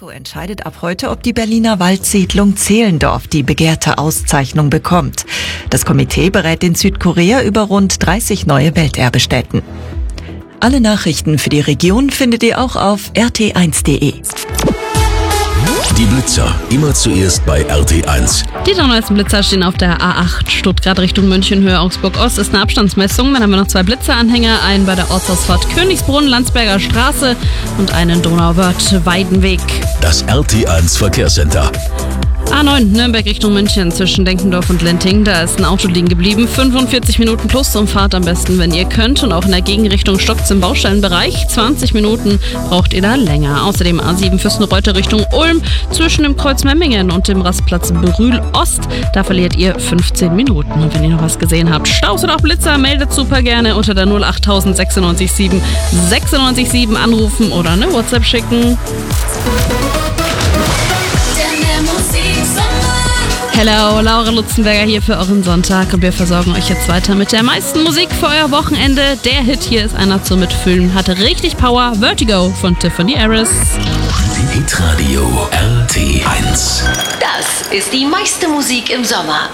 UNESCO entscheidet ab heute, ob die Berliner Waldsiedlung Zehlendorf die begehrte Auszeichnung bekommt. Das Komitee berät in Südkorea über rund 30 neue Welterbestätten. Alle Nachrichten für die Region findet ihr auch auf rt1.de. Die Blitzer, immer zuerst bei RT1. Die neuesten Blitzer stehen auf der A8 Stuttgart Richtung München, Höhe Augsburg-Ost. Ist eine Abstandsmessung. Dann haben wir noch 2 Blitzeranhänger, einen bei der Ortsausfahrt Königsbrunn, Landsberger Straße und einen Donauwörth-Weidenweg. Das RT1 Verkehrscenter. A9 Nürnberg Richtung München zwischen Denkendorf und Lenting. Da ist ein Auto liegen geblieben. 45 Minuten plus und fahrt am besten, wenn ihr könnt. Und auch in der Gegenrichtung stockt's im Baustellenbereich. 20 Minuten braucht ihr da länger. Außerdem A7 Fürstenreute Richtung Ulm zwischen dem Kreuz Memmingen und dem Rastplatz Brühl Ost. Da verliert ihr 15 Minuten. Und wenn ihr noch was gesehen habt, Staus oder auch Blitzer, meldet super gerne unter der 08000 967 967 anrufen oder eine WhatsApp schicken. Hello, Laura Lutzenberger hier für euren Sonntag und wir versorgen euch jetzt weiter mit der meisten Musik für euer Wochenende. Der Hit hier ist einer zum Mitfühlen, hatte richtig Power, Vertigo von Tiffany Harris. Hitradio RT1. Das ist die meiste Musik im Sommer.